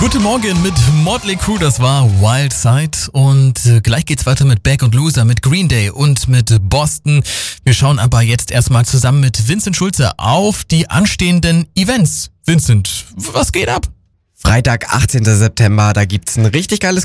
Guten Morgen mit Motley Crue, das war Wild Side und gleich geht's weiter mit Back und Loser, mit Green Day und mit Boston. Wir schauen aber jetzt erstmal zusammen mit Vincent Schulze auf die anstehenden Events. Vincent, was geht ab? Freitag, 18. September, da gibt's ein richtig geiles